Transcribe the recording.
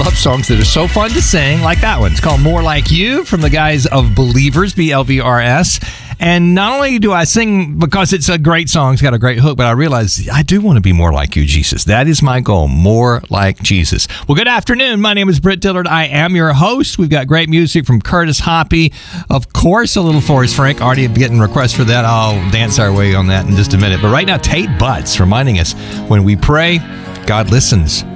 love songs that are so fun to sing, like that one. It's called More Like You from the guys of Believers, BLVRS. And not only do I sing because it's a great song, it's got a great hook, but I realize I do want to be more like you, Jesus. That is my goal, more like Jesus. Well, good afternoon. My name is Britt Dillard. I am your host. We've got great music from Curtis Hoppy. Of course, a little Forrest Frank. Already getting requests for that. I'll dance our way on that in just a minute. But right now, Tate Butts reminding us when we pray, God listens.